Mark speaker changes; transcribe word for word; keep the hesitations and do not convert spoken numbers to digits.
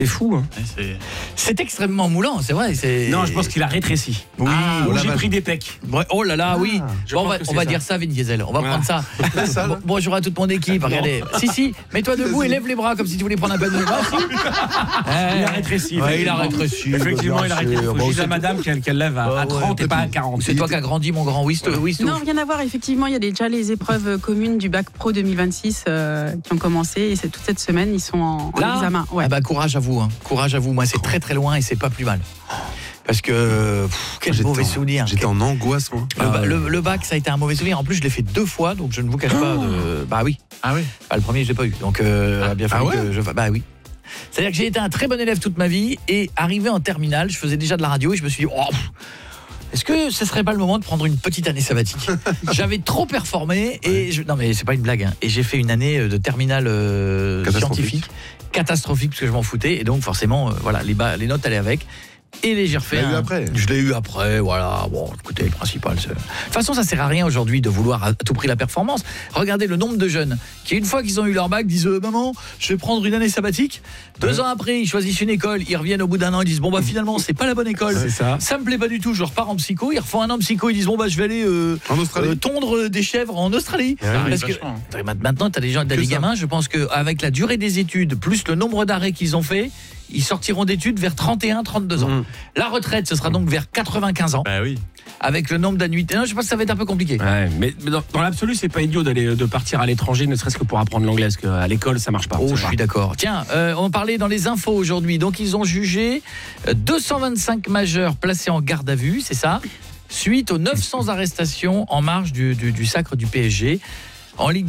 Speaker 1: C'est fou, hein.
Speaker 2: C'est...
Speaker 3: C'est extrêmement moulant, c'est vrai. C'est...
Speaker 1: Non, je pense qu'il a rétréci.
Speaker 3: Oui.
Speaker 1: Ah,
Speaker 4: oh
Speaker 1: j'ai
Speaker 4: la
Speaker 1: pris des pecs.
Speaker 3: Ouais, oh là là,
Speaker 4: Ah,
Speaker 3: oui.
Speaker 1: je
Speaker 3: Bon, on
Speaker 1: pense
Speaker 3: va,
Speaker 1: que
Speaker 3: on
Speaker 1: c'est
Speaker 3: va
Speaker 1: ça.
Speaker 3: dire ça, Vin Diesel. On va
Speaker 1: Ouais.
Speaker 3: prendre ça.
Speaker 4: C'est ça, là.
Speaker 3: Bon, bonjour à toute mon équipe. Regardez. si, si, mets-toi debout et lève les bras comme si tu voulais prendre un peu de bras.
Speaker 1: Il a rétréci.
Speaker 3: Ouais, il a rétréci.
Speaker 1: Effectivement, il a rétréci. Il faut
Speaker 3: Bon,
Speaker 1: juste
Speaker 3: c'est
Speaker 1: à madame qu'elle, qu'elle lève à, à trente et pas à quarante.
Speaker 3: C'est toi qui as grandi, mon grand Wist. Wist
Speaker 5: Non, rien à voir. Effectivement, il y a déjà les épreuves communes du Bac Pro deux mille vingt-six euh, qui ont commencé. Et c'est toute cette semaine, ils sont en, en
Speaker 3: Là
Speaker 5: examen. Ouais.
Speaker 3: Ah bah, courage à vous. Hein. Courage à vous. Moi, c'est très très loin et c'est pas plus mal. Parce que pff, quel
Speaker 4: J'étais
Speaker 3: mauvais
Speaker 4: en-
Speaker 3: souvenir.
Speaker 4: J'étais en angoisse, moi.
Speaker 3: Le, ba- le- le bac, ça a été un mauvais souvenir. En plus, je l'ai fait deux fois, donc je ne vous cache pas. De... Bah oui.
Speaker 2: Ah oui.
Speaker 3: Bah, le premier, je l'ai pas eu. Donc, euh,
Speaker 2: Ah,
Speaker 3: a bien
Speaker 4: ah
Speaker 3: fallu
Speaker 4: ouais
Speaker 3: que je. Bah oui. C'est-à-dire que j'ai été un très bon élève toute ma vie et arrivé en terminale, je faisais déjà de la radio et je me suis dit, oh, pff, est-ce que ce serait pas le moment de prendre une petite année sabbatique? J'avais trop performé et je... non mais c'est pas une blague. Hein. Et j'ai fait une année de terminale euh,
Speaker 4: Catastrophique.
Speaker 3: scientifique, catastrophique parce que je m'en foutais et donc forcément, euh, voilà, les, bas, les notes allaient avec. Et les j'ai refait.
Speaker 4: Tu l'as eu
Speaker 3: un-
Speaker 4: après.
Speaker 3: Je l'ai eu après, voilà. Bon, écoutez, le principal. C'est... De toute façon, ça sert à rien aujourd'hui de vouloir à tout prix la performance. Regardez le nombre de jeunes qui, une fois qu'ils ont eu leur bac, disent euh, maman, je vais prendre une année sabbatique. Deux
Speaker 4: Ouais.
Speaker 3: ans après, ils choisissent une école, ils reviennent au bout d'un an, ils disent bon bah finalement c'est pas la bonne école.
Speaker 1: C'est ça.
Speaker 3: Ça me plaît pas du tout, je repars en psycho. Ils refont un an en psycho, ils disent bon bah je vais aller euh,
Speaker 4: En Australie.
Speaker 3: euh, tondre des chèvres en Australie.
Speaker 4: Ouais, oui,
Speaker 3: Parce que
Speaker 2: vachement.
Speaker 3: maintenant, t'as des gens, t'as
Speaker 4: Que
Speaker 3: des
Speaker 4: ça.
Speaker 3: gamins. Je pense qu'avec la durée des études plus le nombre d'arrêts qu'ils ont fait, ils sortiront d'études vers trente et un, trente-deux ans.
Speaker 4: Mmh.
Speaker 3: La retraite, ce sera donc vers quatre-vingt-quinze ans,
Speaker 2: Bah oui.
Speaker 3: avec le nombre d'annuités. Non, je pense que ça va être un peu compliqué.
Speaker 1: Ouais, mais mais dans, dans l'absolu, c'est pas idiot d'aller de partir à l'étranger, ne serait-ce que pour apprendre l'anglais, parce qu'à l'école, ça marche pas.
Speaker 3: Oh,
Speaker 1: c'est
Speaker 3: je
Speaker 1: pas.
Speaker 3: suis d'accord. Tiens, euh, on parlait dans les infos aujourd'hui. Donc, ils ont jugé euh, deux cent vingt-cinq majeurs placés en garde à vue, c'est ça, suite aux neuf cents arrestations en marge du, du, du sacre du P S G. En Ligue